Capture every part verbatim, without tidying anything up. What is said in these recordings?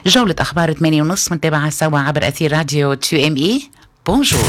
جولة أخبار ثمانية ونص منتابعة سوا عبر أثير راديو تو إم إي. بونجور.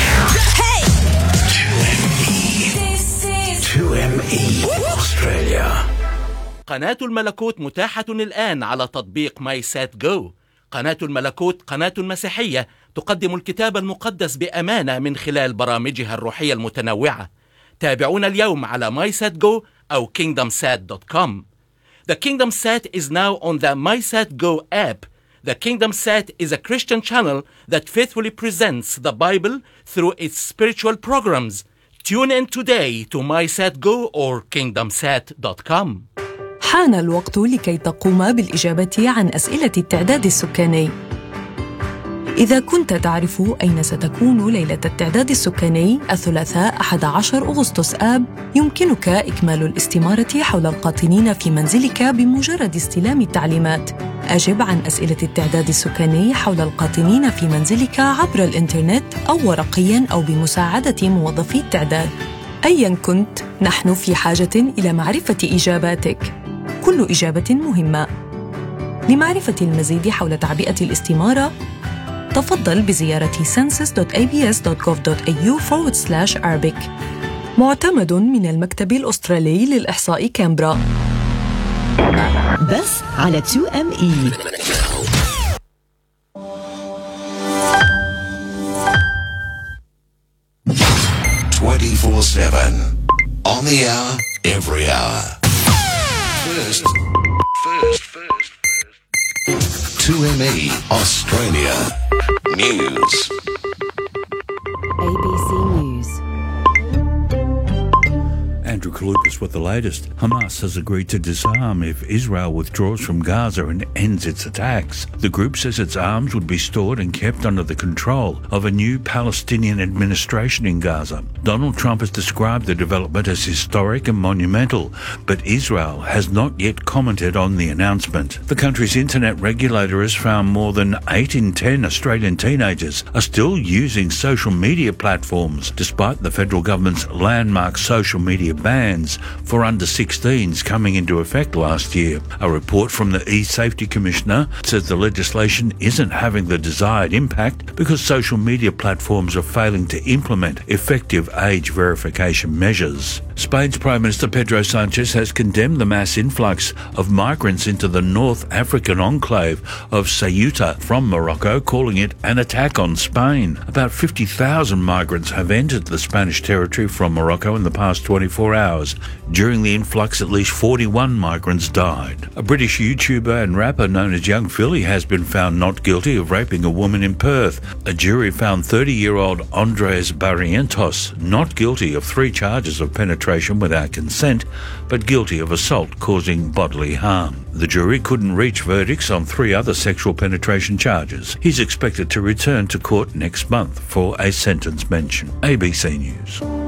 تو إم إي أستراليا. قناة الملكوت متاحة الآن على تطبيق ماي سات جو. قناة الملكوت قناة مسيحية تقدم الكتاب المقدس بأمانة من خلال برامجها الروحية المتنوعة. تابعونا اليوم على ماي سات جو أو كينغدم سات دوت كوم. The Kingdom Sat is now on the MySatGo app. The Kingdom Sat is a Christian channel that faithfully presents the Bible through its spiritual programs. Tune in today to MySatGo or kingdom sat dot com. حان الوقت لكي تقوم بالإجابة عن أسئلة التعداد السكاني. إذا كنت تعرف أين ستكون ليلة التعداد السكاني الثلاثاء أحد عشر أغسطس آب، يمكنك إكمال الاستمارة حول القاطنين في منزلك بمجرد استلام التعليمات. أجب عن أسئلة التعداد السكاني حول القاطنين في منزلك عبر الإنترنت أو ورقياً أو بمساعدة موظفي التعداد. أياً كنت، نحن في حاجة إلى معرفة إجاباتك. كل إجابة مهمة. لمعرفة المزيد حول تعبئة الاستمارة، تفضل بزيارة census dot a b s dot gov dot a u forward slash arabic. معتمد من المكتب الأسترالي للإحصاء كامبرا. بس على تو إم إي. twenty-four seven on the hour, every hour. First, first, first, first. two M E Australia News. A B C News. Andrew Kalukas with the latest. Hamas has agreed to disarm if Israel withdraws from Gaza and ends its attacks. The group says its arms would be stored and kept under the control of a new Palestinian administration in Gaza. Donald Trump has described the development as historic and monumental, but Israel has not yet commented on the announcement. The country's internet regulator has found more than eight in ten Australian teenagers are still using social media platforms, despite the federal government's landmark social media bans for under sixteens coming into effect last year. A report from the E-Safety Commissioner says the legislation isn't having the desired impact because social media platforms are failing to implement effective age verification measures. Spain's Prime Minister Pedro Sanchez has condemned the mass influx of migrants into the North African enclave of Ceuta from Morocco, calling it an attack on Spain. About fifty thousand migrants have entered the Spanish territory from Morocco in the past twenty-four hours. During the influx, at least forty-one migrants died. A British YouTuber and rapper known as Young Philly has been found not guilty of raping a woman in Perth. A jury found thirty-year-old Andres Barrientos not guilty of three charges of penetration without consent, but guilty of assault causing bodily harm. The jury couldn't reach verdicts on three other sexual penetration charges. He's expected to return to court next month for a sentence mention. A B C News.